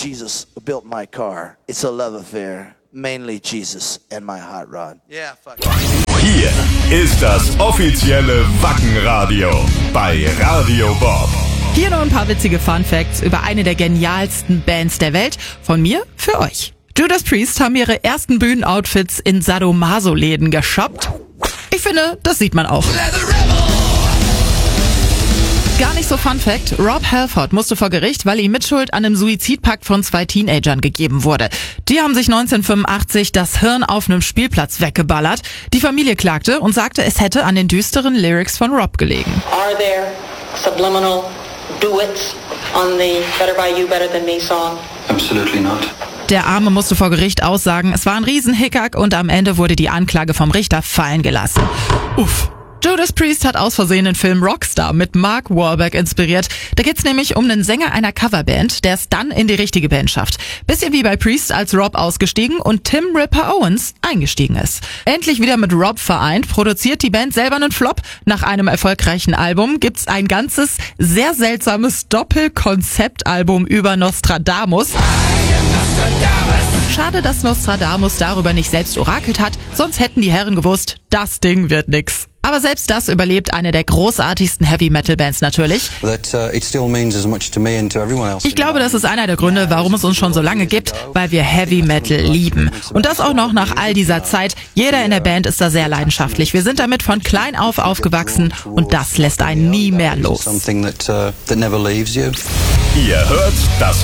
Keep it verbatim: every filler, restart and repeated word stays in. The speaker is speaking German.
Jesus who built my car. It's a love affair. Mainly Jesus and my hot rod. Yeah, fuck. Hier ist das offizielle Wackenradio bei Radio Bob. Hier noch ein paar witzige Funfacts über eine der genialsten Bands der Welt. Von mir für euch. Judas Priest haben ihre ersten Bühnenoutfits in Sadomaso-Läden geshoppt. Ich finde, das sieht man auch. Gar nicht so Fun Fact, Rob Halford musste vor Gericht, weil ihm Mitschuld an einem Suizidpakt von zwei Teenagern gegeben wurde. Die haben sich neunzehnhundertfünfundachtzig das Hirn auf einem Spielplatz weggeballert. Die Familie klagte und sagte, es hätte an den düsteren Lyrics von Rob gelegen. Are there subliminal duets on the Better By You, Better Than Me song? Absolutely not. Der Arme musste vor Gericht aussagen, es war ein Riesenhickhack und am Ende wurde die Anklage vom Richter fallen gelassen. Uff. Judas Priest hat aus Versehen den Film Rockstar mit Mark Wahlberg inspiriert. Da geht's nämlich um einen Sänger einer Coverband, der es dann in die richtige Band schafft. Bisschen wie bei Priest, als Rob ausgestiegen und Tim Ripper Owens eingestiegen ist. Endlich wieder mit Rob vereint, produziert die Band selber einen Flop. Nach einem erfolgreichen Album gibt's ein ganzes, sehr seltsames Doppelkonzeptalbum über Nostradamus. Schade, dass Nostradamus darüber nicht selbst orakelt hat, sonst hätten die Herren gewusst, das Ding wird nix. Aber selbst das überlebt eine der großartigsten Heavy-Metal-Bands natürlich. Ich glaube, das ist einer der Gründe, warum es uns schon so lange gibt, weil wir Heavy-Metal lieben. Und das auch noch nach all dieser Zeit. Jeder in der Band ist da sehr leidenschaftlich. Wir sind damit von klein auf aufgewachsen und das lässt einen nie mehr los. Ihr hört das